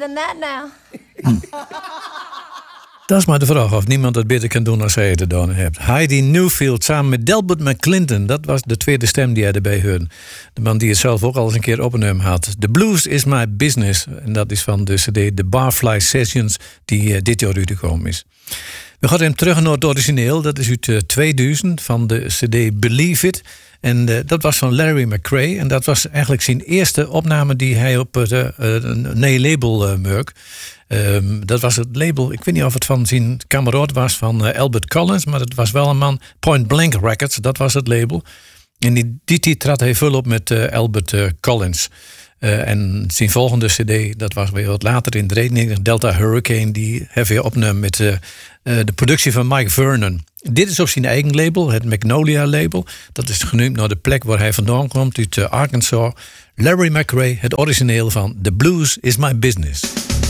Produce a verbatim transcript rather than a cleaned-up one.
than that now. Dat is maar de vraag of niemand het beter kan doen als hij het gedaan heeft. Heidi Newfield samen met Delbert McClinton. Dat was de tweede stem die hij erbij hoorde. De man die het zelf ook al eens een keer opgenomen had. The Blues is My Business. En dat is van de cd The Barfly Sessions die uh, dit jaar uitgekomen is. We gaan hem terug naar het origineel. Dat is uit uh, tweeduizend van de cd Believe It. En uh, dat was van Larry McRae. En dat was eigenlijk zijn eerste opname die hij op het uh, uh, een label uh, merk. Um, dat was het label, ik weet niet of het van zijn kameraad was van uh, Albert Collins, maar het was wel een man. Point Blank Records, dat was het label. En die, die, die trad hij vol op met uh, Albert uh, Collins. Uh, en zijn volgende cd, dat was weer wat later in de rekening, Delta Hurricane, die hij weer opnam met uh, uh, de productie van Mike Vernon. Dit is op zijn eigen label, het Magnolia label. Dat is genoemd naar de plek waar hij vandaan komt, uit uh, Arkansas. Larry McRae, het origineel van The Blues is My Business.